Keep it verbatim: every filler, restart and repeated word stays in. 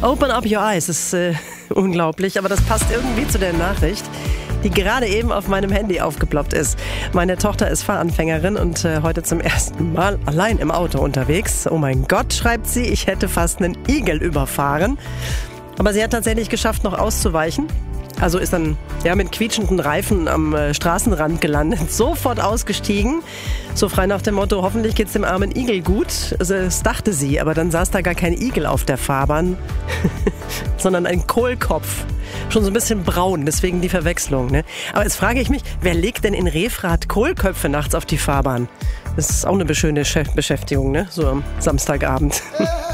Open up your eyes, ist äh, unglaublich, aber das passt irgendwie zu der Nachricht, die gerade eben auf meinem Handy aufgeploppt ist. Meine Tochter ist Fahranfängerin und äh, heute zum ersten Mal allein im Auto unterwegs. Oh mein Gott, schreibt sie, ich hätte fast einen Igel überfahren. Aber sie hat tatsächlich geschafft, noch auszuweichen. Also ist dann ja mit quietschenden Reifen am äh, Straßenrand gelandet, sofort ausgestiegen. So frei nach dem Motto, hoffentlich geht's dem armen Igel gut. Also, das dachte sie, aber dann saß da gar kein Igel auf der Fahrbahn, sondern ein Kohlkopf. Schon so ein bisschen braun, deswegen die Verwechslung. Ne? Aber jetzt frage ich mich, wer legt denn in Refrath Kohlköpfe nachts auf die Fahrbahn? Das ist auch eine schöne Beschäftigung, ne? So am Samstagabend.